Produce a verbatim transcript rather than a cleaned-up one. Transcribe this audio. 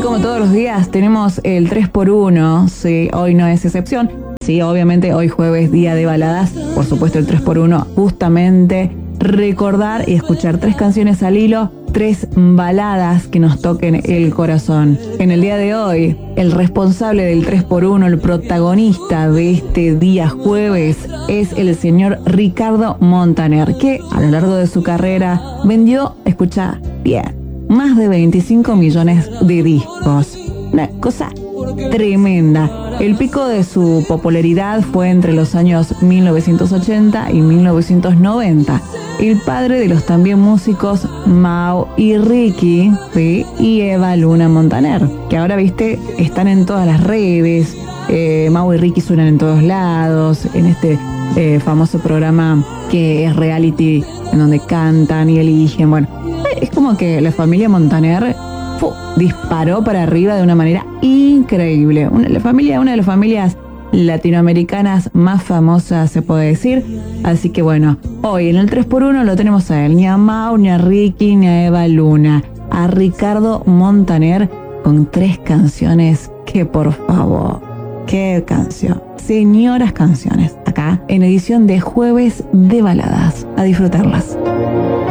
como todos los días tenemos el tres por uno, sí, hoy no es excepción. Sí, obviamente hoy jueves, día de baladas, por supuesto el tres por uno, justamente recordar y escuchar tres canciones al hilo, tres baladas que nos toquen el corazón. En el día de hoy, el responsable del tres por uno, el protagonista de este día jueves, es el señor Ricardo Montaner, que a lo largo de su carrera vendió, escucha bien, más de veinticinco millones de discos. Una cosa tremenda. El pico de su popularidad fue entre los años mil novecientos ochenta y mil novecientos noventa. El padre de los también músicos Mau y Ricky, ¿sí? Y Eva Luna Montaner, que ahora, viste, están en todas las redes. Eh, Mau y Ricky suenan en todos lados, en este eh, famoso programa que es reality, en donde cantan y eligen. Bueno, es como que la familia Montaner ¡fu! Disparó para arriba de una manera increíble. Una, la familia, una de las familias latinoamericanas más famosas, se puede decir. Así que bueno, hoy en el tres por uno lo tenemos a él, ni a Mau, ni a Ricky, ni a Eva Luna, a Ricardo Montaner con tres canciones que, por favor, qué canción, señoras canciones, acá en edición de Jueves de Baladas. A disfrutarlas.